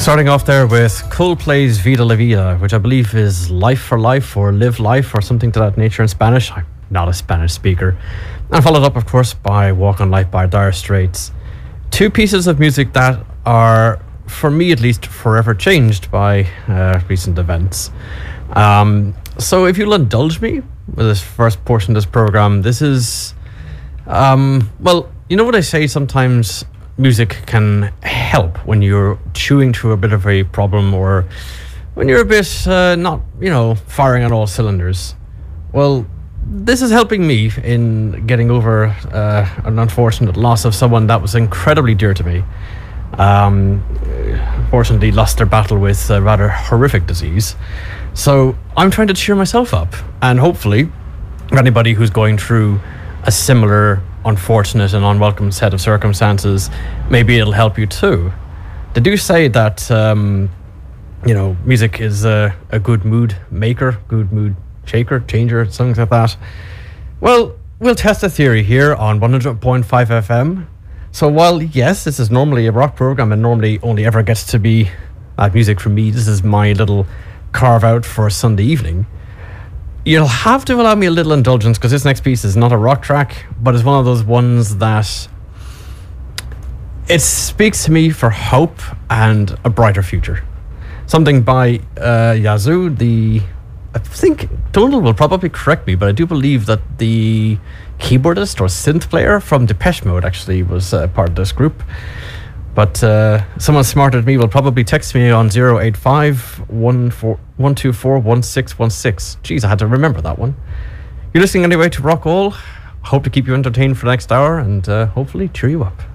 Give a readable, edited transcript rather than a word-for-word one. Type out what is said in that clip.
Starting off there with Coldplay's Vida La Vida, which I believe is Life for Life or Live Life or something to that nature in Spanish. I'm not a Spanish speaker. And followed up, of course, by Walk on Life by Dire Straits. Two pieces of music that are, for me at least, forever changed by recent events. So if you'll indulge me with this first portion of this program, this is, well, you know what I say sometimes? Music can help when you're chewing through a bit of a problem or when you're a bit not, firing on all cylinders. Well, this is helping me in getting over an unfortunate loss of someone that was incredibly dear to me. Fortunately lost their battle with a rather horrific disease. So I'm trying to cheer myself up, and hopefully anybody who's going through a similar unfortunate and unwelcome set of circumstances, maybe it'll help you too. They do say that music is a good mood maker, good mood shaker, changer, things like that. Well, we'll test the theory here on 100.5 FM. So while yes, this is normally a rock program and normally only ever gets to be music from me, this is my little carve out for a Sunday evening. You'll have to allow me a little indulgence because this next piece is not a rock track, but it's one of those ones that it speaks to me for hope and a brighter future. Something by Yazoo, I think Donald will probably correct me, but I do believe that the keyboardist or synth player from Depeche Mode actually was part of this group. But someone smarter than me will probably text me on 085 124 1616. Jeez, I had to remember that one. You're listening anyway to Rock All. Hope to keep you entertained for the next hour and hopefully cheer you up.